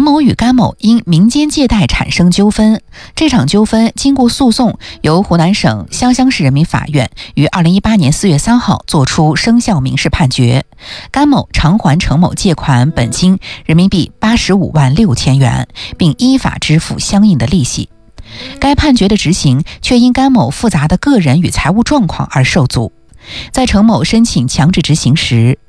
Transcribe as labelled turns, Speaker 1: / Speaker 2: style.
Speaker 1: 程某与甘某因民间借贷产生纠纷，这场纠纷经过诉讼，由湖南省湘乡市人民法院于2018年4月3号作出生效民事判决，甘某偿还程某借款本金人民币85万6千元，并依法支付相应的利息。该判决的执行却因甘某复杂的个人与财务状况而受阻。在程某申请强制执行时，